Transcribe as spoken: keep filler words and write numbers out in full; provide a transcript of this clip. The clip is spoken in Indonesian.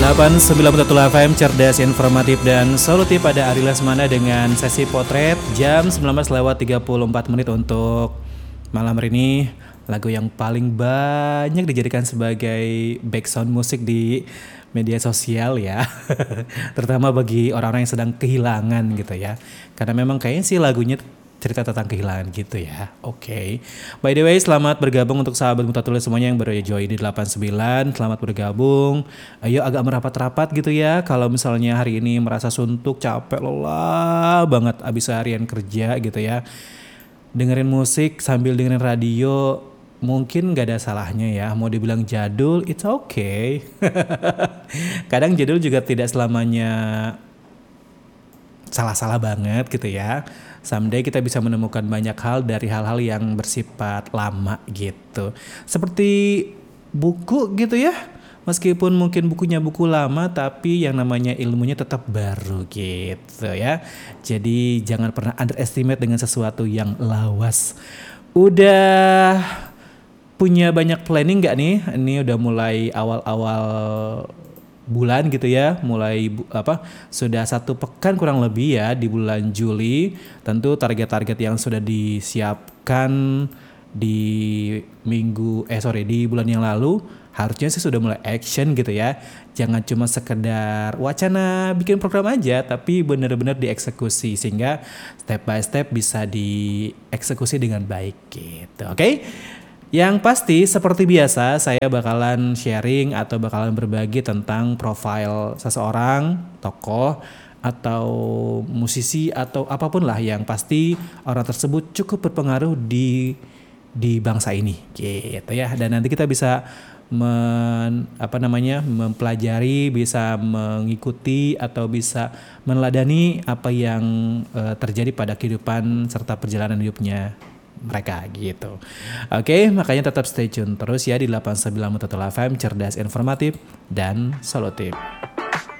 delapan puluh sembilan koma satu F M, cerdas, informatif, dan solutif. Pada Ari Lesmana dengan sesi potret jam sembilan belas lewat tiga puluh empat menit untuk malam hari ini. Lagu yang paling banyak dijadikan sebagai background musik di media sosial ya. Terutama bagi orang-orang yang sedang kehilangan gitu ya. Karena memang kayaknya sih lagunya cerita tentang kehilangan gitu ya. Oke. Okay. By the way, selamat bergabung untuk sahabat Mutatulis semuanya yang baru join di delapan puluh sembilan. Selamat bergabung. Ayo agak merapat-rapat gitu ya. Kalau misalnya hari ini merasa suntuk, capek, lelah banget abis harian kerja gitu ya. Dengerin musik sambil dengerin radio mungkin gak ada salahnya ya. Mau dibilang jadul, it's okay. Kadang jadul juga tidak selamanya salah-salah banget gitu ya. Someday kita bisa menemukan banyak hal dari hal-hal yang bersifat lama gitu. Seperti buku gitu ya. Meskipun mungkin bukunya buku lama, tapi yang namanya ilmunya tetap baru gitu ya. Jadi jangan pernah underestimate dengan sesuatu yang lawas. Udah punya banyak planning gak nih? Ini udah mulai awal-awal bulan gitu ya, mulai bu, apa sudah satu pekan kurang lebih ya di bulan Juli. Tentu target-target yang sudah disiapkan di minggu eh sorry di bulan yang lalu harusnya sih sudah mulai action gitu ya. Jangan cuma sekedar wacana bikin program aja, tapi benar-benar dieksekusi sehingga step by step bisa dieksekusi dengan baik gitu. Oke? Okay? Yang pasti seperti biasa saya bakalan sharing atau bakalan berbagi tentang profil seseorang, tokoh atau musisi atau apapun lah yang pasti orang tersebut cukup berpengaruh di di bangsa ini gitu ya. Dan nanti kita bisa men, apa namanya mempelajari, bisa mengikuti atau bisa meneladani apa yang uh, terjadi pada kehidupan serta perjalanan hidupnya mereka gitu. Oke, makanya tetap stay tune terus ya di delapan puluh sembilan koma satu F M, cerdas, informatif, dan solutif.